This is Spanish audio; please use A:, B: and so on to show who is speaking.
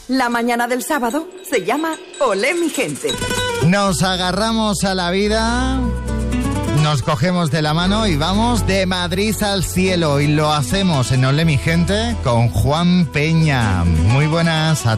A: La mañana del sábado se llama Olé mi gente.
B: Nos agarramos a la vida, nos cogemos de la mano y vamos de Madrid al cielo. Y lo hacemos en Olé mi gente con Juan Peña. Muy buenas a